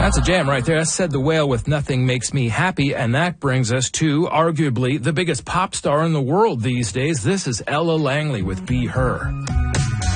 That's a jam right there. That said the Whale with Nothing Makes Me Happy. And that brings us to arguably the biggest pop star in the world these days. This is Ella Langley with Be Her.